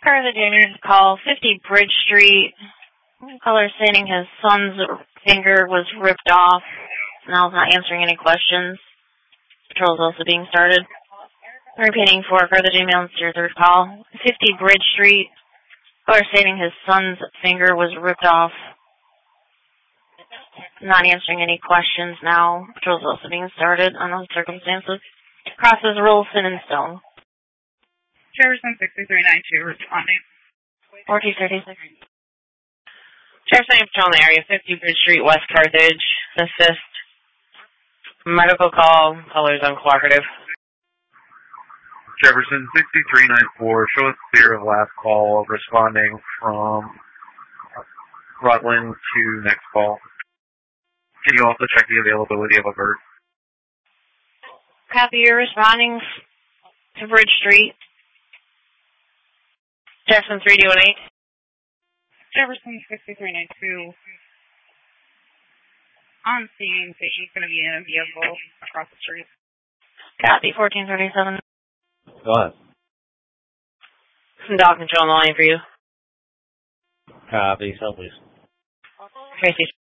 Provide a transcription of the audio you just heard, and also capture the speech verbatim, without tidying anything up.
Carthage Junior's call, fifty Bridge Street. Caller stating his son's finger was ripped off. Now he's not answering any questions. Patrol is also being started. Repeating for Carthage ambulance to your third call. fifty Bridge Street. Caller stating his son's finger was ripped off. Not answering any questions now. Patrol is also being started on those circumstances. Crosses Rolston and Stone. Jefferson sixty-three ninety-two responding. fourteen thirty-six. Jefferson Patrol in the area, fifty Bridge Street, West Carthage. Assist. Medical call. Callers uncooperative. Jefferson sixty-three ninety-four. Show us clear of last call. Responding from Rutland to next call. Can you also check the availability of a bird? Copy, you're responding to Bridge Street. Jefferson three two one eight. Jefferson sixty-three ninety-two. On scene, patient's going to be in a vehicle across the street. Copy, fourteen thirty-seven. Go ahead. Some dog control on the line for you. Copy, so please. Tracy.